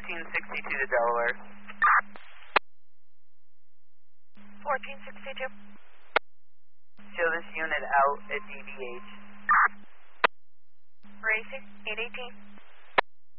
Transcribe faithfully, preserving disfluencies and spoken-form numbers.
fourteen sixty-two to Delaware. fourteen sixty-two. Show this unit out at D B H. Racing, eight eighteen.